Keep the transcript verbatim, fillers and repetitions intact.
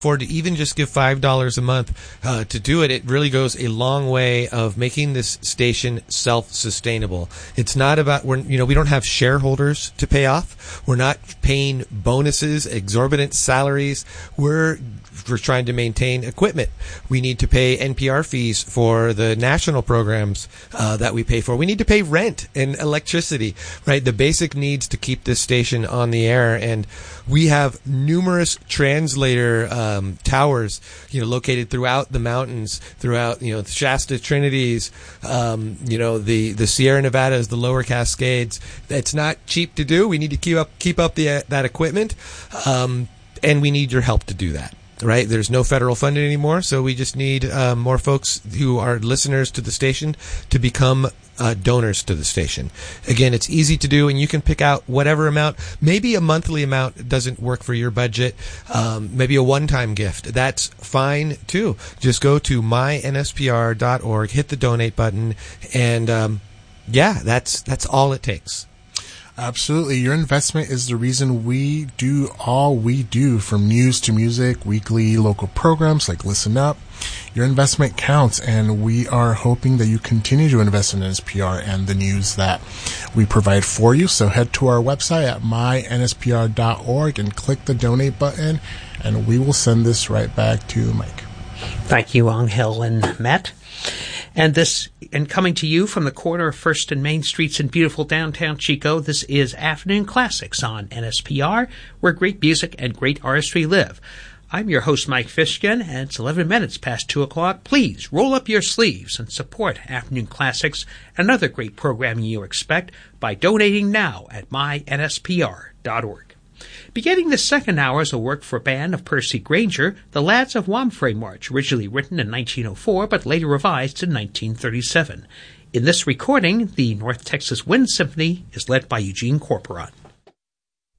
afford to even just give five dollars a month uh, to do it, it really goes a long way of making this station self-sustainable. It's not about, we're, you know, we don't have shareholders to pay off. We're not paying bonuses, exorbitant salaries. We're we're trying to maintain equipment. We need to pay N P R fees for the national programs uh, that we pay for. We need to pay rent and electricity, right? The basic needs to keep this station on the air. And we have numerous translator um, towers, you know, located throughout the mountains, throughout, you know, the Shasta Trinities, um, you know, the, the Sierra Nevadas, the Lower Cascades. It's not cheap to do. We need to keep up keep up the uh, that equipment, um, and we need your help to do that. Right? There's no federal funding anymore, so we just need um, more folks who are listeners to the station to become uh, donors to the station. Again, it's easy to do, and you can pick out whatever amount. Maybe a monthly amount doesn't work for your budget. Um, maybe a one-time gift. That's fine, too. Just go to my N S P R dot org, hit the donate button, and um, yeah, that's that's all it takes. Absolutely. Your investment is the reason we do all we do, from news to music, weekly local programs like Listen Up. Your investment counts, and we are hoping that you continue to invest in N S P R and the news that we provide for you. So head to our website at my N S P R dot org and click the donate button, and we will send this right back to Mike. Thank you, Angel and Matt. And this, and coming to you from the corner of First and Main Streets in beautiful downtown Chico, this is Afternoon Classics on N S P R, where great music and great artistry live. I'm your host, Mike Fishkin, and it's eleven minutes past two o'clock. Please roll up your sleeves and support Afternoon Classics and other great programming you expect by donating now at my N S P R dot org. Beginning the second hour is a work for a band of Percy Grainger, the Lads of Wamfray March, originally written in nineteen oh four but later revised in nineteen thirty-seven. In this recording, the North Texas Wind Symphony is led by Eugene Corporon.